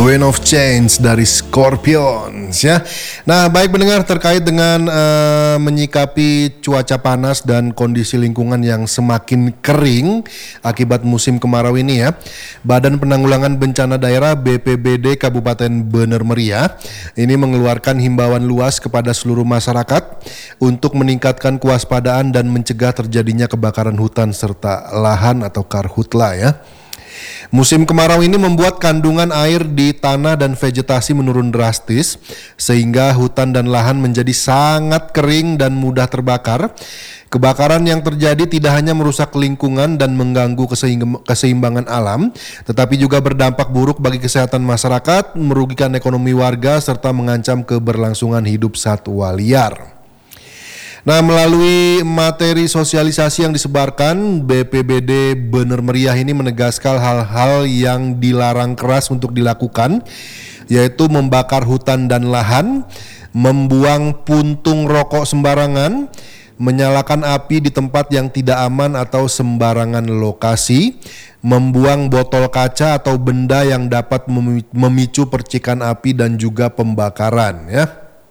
Wind of Change dari Scorpions ya. Nah, baik pendengar, terkait dengan menyikapi cuaca panas dan kondisi lingkungan yang semakin kering akibat musim kemarau ini ya, Badan Penanggulangan Bencana Daerah BPBD Kabupaten Bener Meriah ini mengeluarkan himbauan luas kepada seluruh masyarakat untuk meningkatkan kewaspadaan dan mencegah terjadinya kebakaran hutan serta lahan atau karhutla ya. Musim kemarau ini membuat kandungan air di tanah dan vegetasi menurun drastis sehingga hutan dan lahan menjadi sangat kering dan mudah terbakar. Kebakaran yang terjadi tidak hanya merusak lingkungan dan mengganggu keseimbangan alam, tetapi juga berdampak buruk bagi kesehatan masyarakat, merugikan ekonomi warga serta mengancam keberlangsungan hidup satwa liar. Nah, melalui materi sosialisasi yang disebarkan, BPBD Bener Meriah ini menegaskan hal-hal yang dilarang keras untuk dilakukan, yaitu membakar hutan dan lahan, membuang puntung rokok sembarangan, menyalakan api di tempat yang tidak aman atau sembarangan lokasi, membuang botol kaca atau benda yang dapat memicu percikan api dan juga pembakaran ya.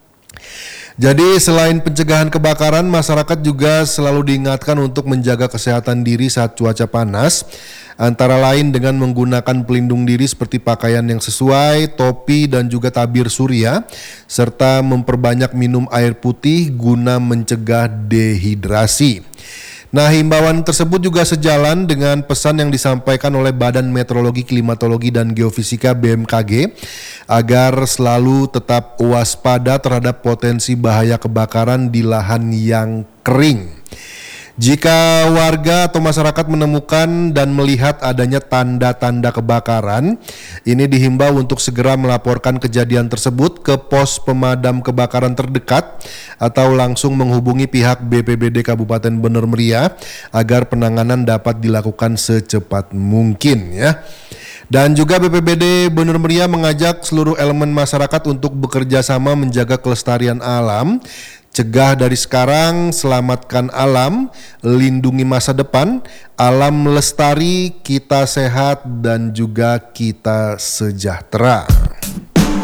Jadi selain pencegahan kebakaran, masyarakat juga selalu diingatkan untuk menjaga kesehatan diri saat cuaca panas, antara lain dengan menggunakan pelindung diri seperti pakaian yang sesuai, topi dan juga tabir surya, serta memperbanyak minum air putih guna mencegah dehidrasi. Nah, himbauan tersebut juga sejalan dengan pesan yang disampaikan oleh Badan Meteorologi, Klimatologi dan Geofisika BMKG agar selalu tetap waspada terhadap potensi bahaya kebakaran di lahan yang kering. Jika warga atau masyarakat menemukan dan melihat adanya tanda-tanda kebakaran, ini dihimbau untuk segera melaporkan kejadian tersebut ke pos pemadam kebakaran terdekat atau langsung menghubungi pihak BPBD Kabupaten Bener Meriah agar penanganan dapat dilakukan secepat mungkin ya. Dan juga BPBD Bener Meriah mengajak seluruh elemen masyarakat untuk bekerja sama menjaga kelestarian alam. Cegah dari sekarang, selamatkan alam, lindungi masa depan, alam lestari, kita sehat dan juga kita sejahtera.